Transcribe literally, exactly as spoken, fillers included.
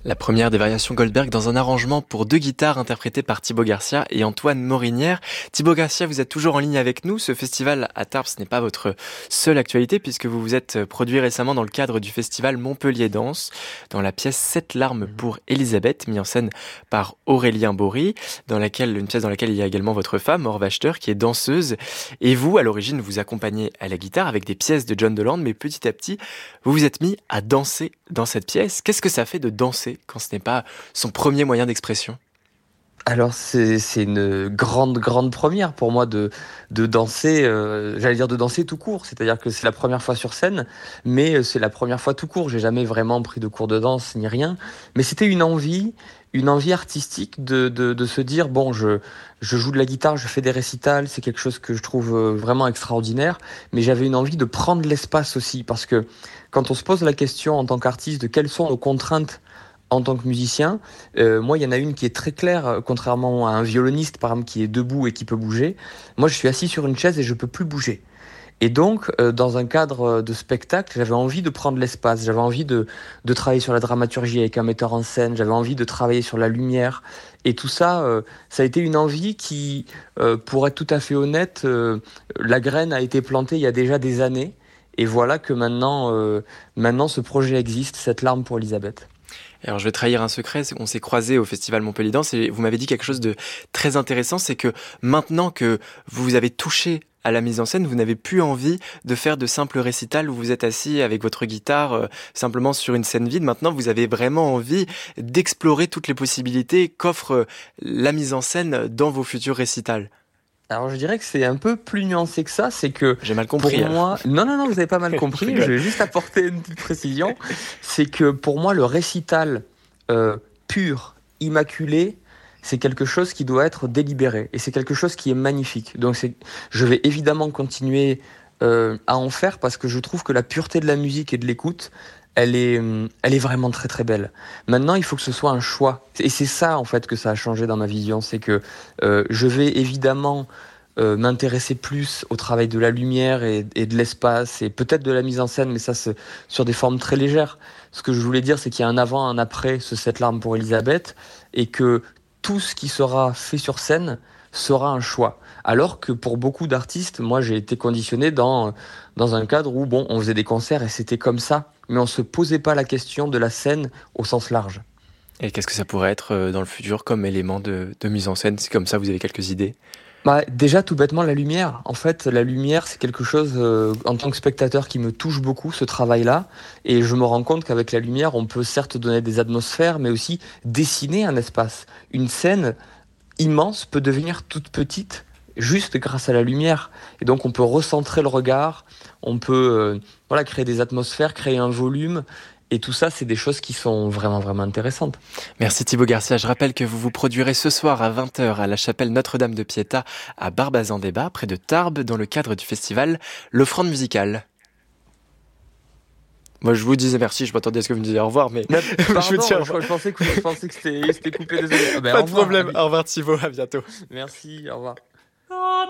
La première des variations Goldberg dans un arrangement pour deux guitares interprété par Thibaut Garcia et Antoine Morinière. Thibaut Garcia, vous êtes toujours en ligne avec nous. Ce festival à Tarbes, ce n'est pas votre seule actualité puisque vous vous êtes produit récemment dans le cadre du festival Montpellier Danse dans la pièce Sept larmes pour Elisabeth, mise en scène par Aurélien Bory, dans laquelle, une pièce dans laquelle il y a également votre femme, Maure Wachter, qui est danseuse. Et vous, à l'origine, vous accompagnez à la guitare avec des pièces de John Deland, mais petit à petit, vous vous êtes mis à danser dans cette pièce. Qu'est-ce que ça fait de danser quand ce n'est pas son premier moyen d'expression? Alors c'est c'est une grande grande première pour moi de de danser, euh, j'allais dire de danser tout court, c'est-à-dire que c'est la première fois sur scène, mais c'est la première fois tout court. J'ai jamais vraiment pris de cours de danse ni rien, mais c'était une envie, une envie artistique de de de se dire bon je je joue de la guitare, je fais des récitals, c'est quelque chose que je trouve euh, vraiment extraordinaire, mais j'avais une envie de prendre l'espace aussi parce que quand on se pose la question en tant qu'artiste de quelles sont nos contraintes en tant que musicien, euh, moi, il y en a une qui est très claire, euh, contrairement à un violoniste, par exemple, qui est debout et qui peut bouger. Moi, je suis assis sur une chaise et je peux plus bouger. Et donc, euh, dans un cadre de spectacle, j'avais envie de prendre l'espace, j'avais envie de, de travailler sur la dramaturgie avec un metteur en scène, j'avais envie de travailler sur la lumière. Et tout ça, euh, ça a été une envie qui, euh, pour être tout à fait honnête, euh, la graine a été plantée il y a déjà des années. Et voilà que maintenant, euh, maintenant ce projet existe, Sept larmes pour Elisabeth. Alors je vais trahir un secret, on s'est croisés au festival Montpellier Danse et vous m'avez dit quelque chose de très intéressant, c'est que maintenant que vous avez touché à la mise en scène, vous n'avez plus envie de faire de simples récitals où vous êtes assis avec votre guitare euh, simplement sur une scène vide. Maintenant, vous avez vraiment envie d'explorer toutes les possibilités qu'offre la mise en scène dans vos futurs récitals. Alors je dirais que c'est un peu plus nuancé que ça, c'est que J'ai mal pour compris. Alors. moi, non non non, vous avez pas mal Je compris, rigole. je vais juste apporter une petite précision, c'est que pour moi le récital euh, pur, immaculé, c'est quelque chose qui doit être délibéré et c'est quelque chose qui est magnifique. Donc c'est, je vais évidemment continuer euh, à en faire parce que je trouve que la pureté de la musique et de l'écoute, elle est, hum, elle est vraiment très très belle. Maintenant, il faut que ce soit un choix. Et c'est ça, en fait, que ça a changé dans ma vision. C'est que euh, je vais évidemment euh, m'intéresser plus au travail de la lumière et, et de l'espace et peut-être de la mise en scène, mais ça, c'est sur des formes très légères. Ce que je voulais dire, c'est qu'il y a un avant, un après ce Sept larmes pour Elisabeth et que tout ce qui sera fait sur scène sera un choix. Alors que pour beaucoup d'artistes, moi j'ai été conditionné dans, dans un cadre où bon, on faisait des concerts et c'était comme ça, mais on se posait pas la question de la scène au sens large. Et qu'est-ce que ça pourrait être euh, dans le futur comme élément de, de mise en scène? C'est comme ça, vous avez quelques idées? Bah, déjà tout bêtement la lumière. En fait, la lumière c'est quelque chose euh, en tant que spectateur qui me touche beaucoup ce travail-là, et je me rends compte qu'avec la lumière, on peut certes donner des atmosphères, mais aussi dessiner un espace. Une scène immense peut devenir toute petite juste grâce à la lumière. Et donc on peut recentrer le regard, on peut euh, voilà, créer des atmosphères, créer un volume. Et tout ça, c'est des choses qui sont vraiment, vraiment intéressantes. Merci Thibaut Garcia. Je rappelle que vous vous produirez ce soir à vingt heures à la chapelle Notre-Dame de Pietà à Barbazan-Débat, près de Tarbes, dans le cadre du festival L'Offrande musicale. Moi, je vous disais merci, je m'attendais à ce que vous me disiez au revoir, mais Mais, pardon, je vous dis au je, revoir. je pensais que, je pensais que c'était, c'était coupé, désolé. Ah ben, Pas au de revoir. problème. Au revoir Thibaut, à bientôt. Merci, au revoir.